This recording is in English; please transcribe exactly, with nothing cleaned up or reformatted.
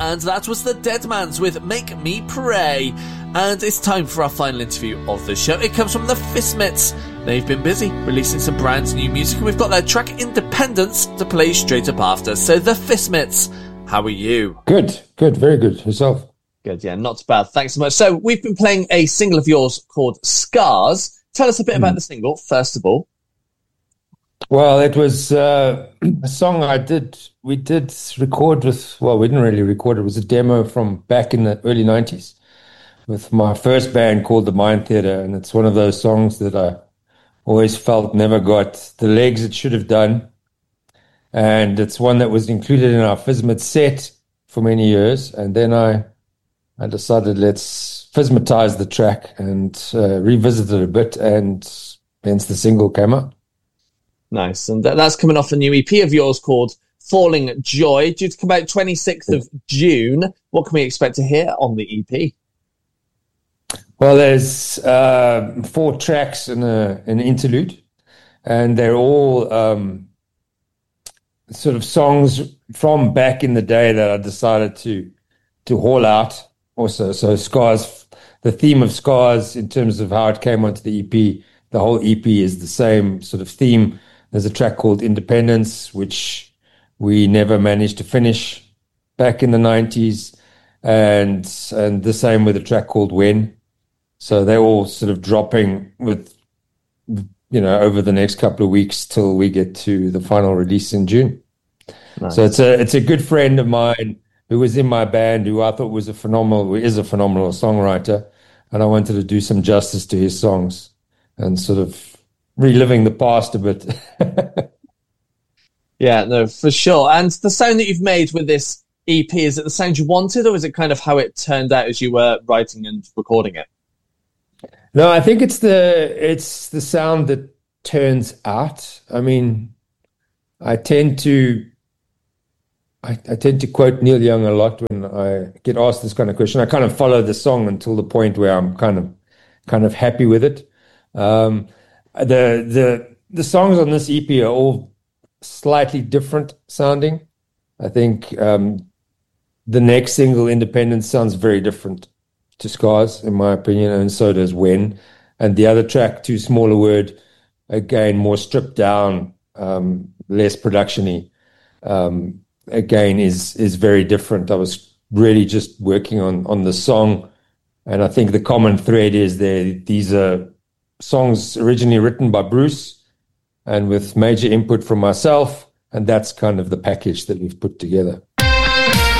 and that was the Deadmans with Make Me Pray. And it's time for our final interview of the show. It comes from the Fistmits. They've been busy releasing some brand new music, and we've got their track Independence to play straight up after. So the Fistmits, how are you? Good, good, very good. Yourself? Good, yeah, not too bad. Thanks so much. So we've been playing a single of yours called Scars. Tell us a bit mm. about the single, first of all. Well, it was uh, a song I did, we did record with, well, we didn't really record, it was a demo from back in the early nineties with my first band called The Mind Theatre, and it's one of those songs that I always felt never got the legs it should have done, and it's one that was included in our Fizmit set for many years, and then I, I decided let's Fizmitize the track and uh, revisit it a bit, and hence the single came out. Nice, and that's coming off a new E P of yours called Falling Joy, due to come out twenty-sixth of June. What can we expect to hear on the E P? Well, there's uh, four tracks and a, an interlude, and they're all um, sort of songs from back in the day that I decided to to haul out also. So Scars, the theme of Scars in terms of how it came onto the E P, the whole E P is the same sort of theme. There's a track called Independence, which we never managed to finish back in the nineties, and and the same with a track called When. So they're all sort of dropping with, you know, over the next couple of weeks till we get to the final release in June. Nice. So it's a it's a good friend of mine who was in my band, who I thought was a phenomenal, is a phenomenal songwriter, and I wanted to do some justice to his songs and sort of reliving the past a bit. Yeah, no, for sure. And the sound that you've made with this E P, is it the sound you wanted, or is it kind of how it turned out as you were writing and recording it? No, I think it's the it's the sound that turns out. I mean, I tend to I, I tend to quote Neil Young a lot when I get asked this kind of question. I kind of follow the song until the point where I'm kind of kind of happy with it. Um, the the the songs on this E P are all slightly different sounding. I think um, the next single, Independence, sounds very different to Scars, in my opinion, and so does When. And the other track, Too Small a Word, again, more stripped down, um, less production-y, um, again, is is very different. I was really just working on, on the song, and I think the common thread is there. These are songs originally written by Bruce and with major input from myself, and that's kind of the package that we've put together.